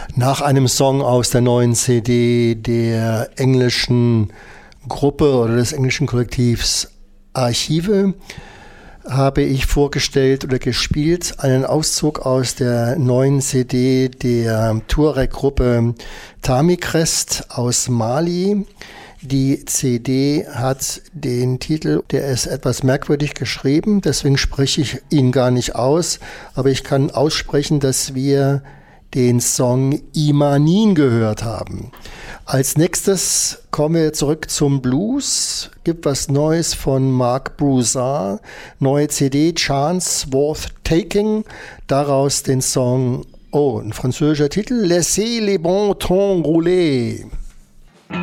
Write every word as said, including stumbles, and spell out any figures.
Nach einem Song aus der neuen C D der englischen Gruppe oder des englischen Kollektivs Archive habe ich vorgestellt oder gespielt einen Auszug aus der neuen C D der Tuareg-Gruppe Tamikrest aus Mali. Die C D hat den Titel, der ist etwas merkwürdig geschrieben, deswegen spreche ich ihn gar nicht aus, aber ich kann aussprechen, dass wir den Song Imanin gehört haben. Als nächstes kommen wir zurück zum Blues. Gibt was Neues von Marc Broussard. Neue C D, Chance Worth Taking. Daraus den Song, oh, ein französischer Titel, Laissez les bons temps rouler.